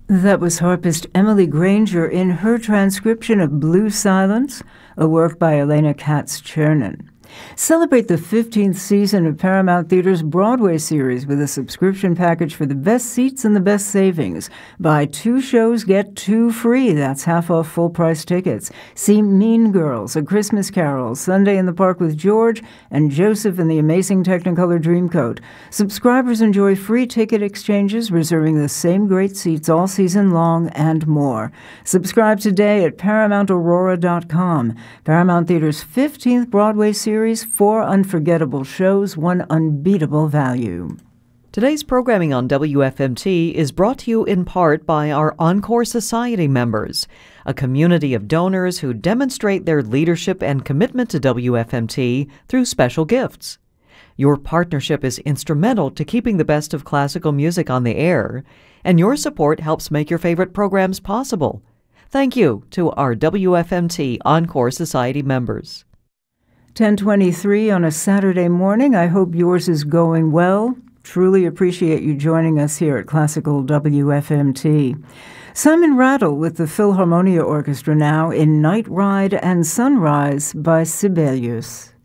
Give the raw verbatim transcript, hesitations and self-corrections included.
That was harpist Emily Granger in her transcription of Blue Silence, a work by Elena Katz-Chernin. Celebrate the fifteenth season of Paramount Theater's Broadway series with a subscription package for the best seats and the best savings. Buy two shows, get two free. That's half off full-price tickets. See Mean Girls, A Christmas Carol, Sunday in the Park with George, and Joseph and the Amazing Technicolor Dreamcoat. Subscribers enjoy free ticket exchanges, reserving the same great seats all season long, and more. Subscribe today at paramount aurora dot com. Paramount Theater's fifteenth Broadway series, four unforgettable shows, one unbeatable value. Today's programming on W F M T is brought to you in part by our Encore Society members, a community of donors who demonstrate their leadership and commitment to W F M T through special gifts. Your partnership is instrumental to keeping the best of classical music on the air, and your support helps make your favorite programs possible. Thank you to our W F M T Encore Society members. ten twenty-three on a Saturday morning. I hope yours is going well. Truly appreciate you joining us here at Classical W F M T. Simon Rattle with the Philharmonia Orchestra now in Night Ride and Sunrise by Sibelius.